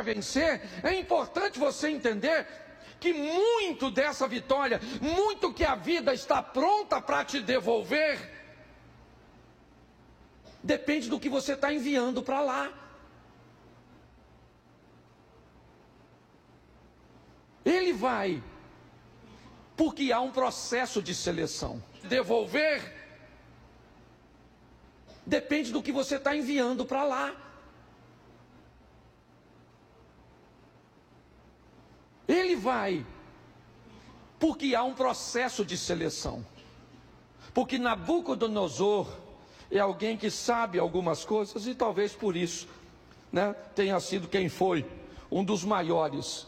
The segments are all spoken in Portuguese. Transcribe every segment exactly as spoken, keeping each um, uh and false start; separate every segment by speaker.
Speaker 1: vencer, é importante você entender que muito dessa vitória, muito que a vida está pronta para te devolver, depende do que você está enviando para lá. Ele vai, porque há um processo de seleção. Devolver depende do que você está enviando para lá. Ele vai, porque há um processo de seleção. Porque Nabucodonosor é alguém que sabe algumas coisas e talvez por isso, né, tenha sido quem foi, um dos maiores.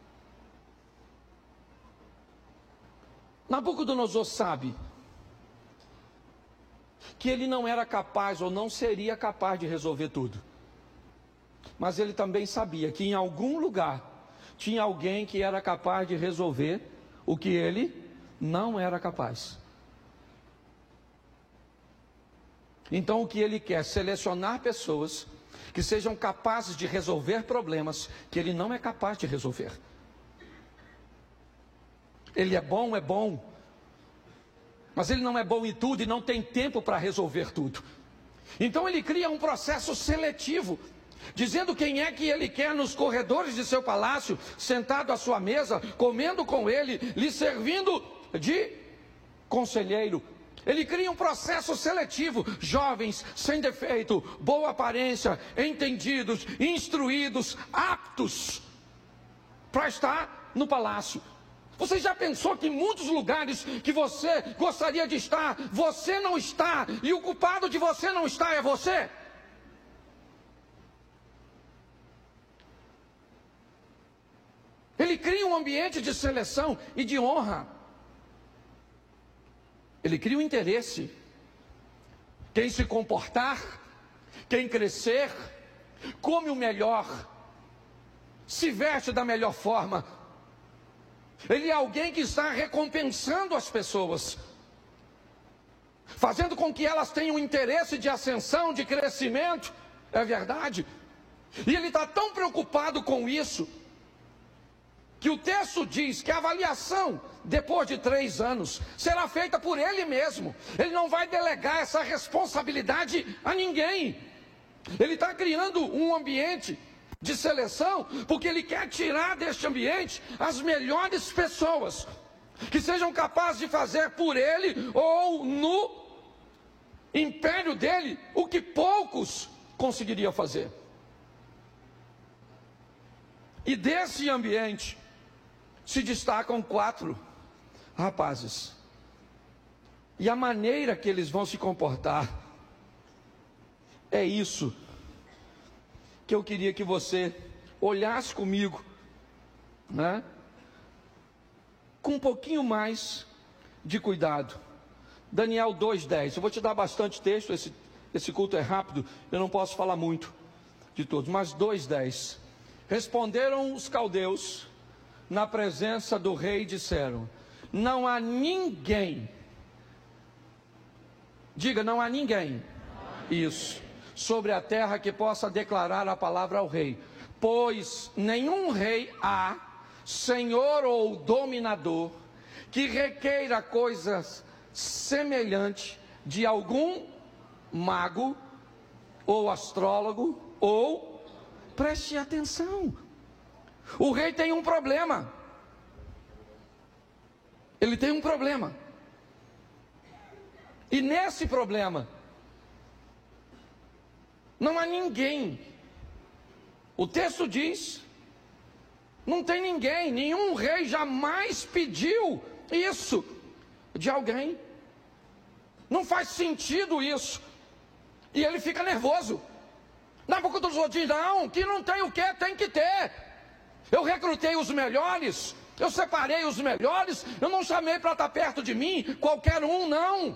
Speaker 1: Nabucodonosor sabe que ele não era capaz ou não seria capaz de resolver tudo. Mas ele também sabia que em algum lugar tinha alguém que era capaz de resolver o que ele não era capaz. Então o que ele quer é selecionar pessoas que sejam capazes de resolver problemas que ele não é capaz de resolver. Ele é bom, é bom, mas ele não é bom em tudo e não tem tempo para resolver tudo. Então ele cria um processo seletivo, dizendo quem é que ele quer nos corredores de seu palácio, sentado à sua mesa, comendo com ele, lhe servindo de conselheiro. Ele cria um processo seletivo, jovens, sem defeito, boa aparência, entendidos, instruídos, aptos para estar no palácio. Você já pensou que em muitos lugares que você gostaria de estar, você não está, e o culpado de você não estar é você? Ele cria um ambiente de seleção e de honra. Ele cria um interesse. Quem se comportar, quem crescer, come o melhor, se veste da melhor forma. Ele é alguém que está recompensando as pessoas, fazendo com que elas tenham interesse de ascensão, de crescimento. É verdade. E ele está tão preocupado com isso, que o texto diz que a avaliação, depois de três anos, será feita por ele mesmo. Ele não vai delegar essa responsabilidade a ninguém. Ele está criando um ambiente de seleção, porque ele quer tirar deste ambiente as melhores pessoas, que sejam capazes de fazer por ele, ou no império dele, o que poucos conseguiriam fazer. E desse ambiente se destacam quatro rapazes. E a maneira que eles vão se comportar é isso que eu queria que você olhasse comigo, né? Com um pouquinho mais de cuidado. Daniel dois, dez. Eu vou te dar bastante texto, esse, esse culto é rápido, eu não posso falar muito de todos, mas dois, dez. Responderam os caldeus na presença do rei e disseram: não há ninguém, diga, não há ninguém, isso, sobre a terra que possa declarar a palavra ao rei, pois nenhum rei há, senhor ou dominador, que requeira coisas semelhantes de algum mago, ou astrólogo, ou, preste atenção, o rei tem um problema, ele tem um problema, e nesse problema, não há ninguém. O texto diz, não tem ninguém, nenhum rei jamais pediu isso de alguém. Não faz sentido isso. E ele fica nervoso. Nabucodonosor diz, não, que não tem o que, tem que ter. Eu recrutei os melhores, eu separei os melhores, eu não chamei para estar perto de mim qualquer um, não.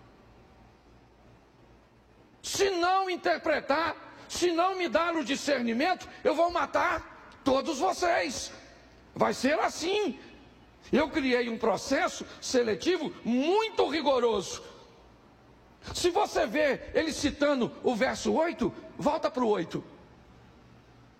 Speaker 1: Se não interpretar, se não me dar o discernimento, eu vou matar todos vocês. Vai ser assim. Eu criei um processo seletivo muito rigoroso. Se você vê ele citando o verso oito, volta para o oito.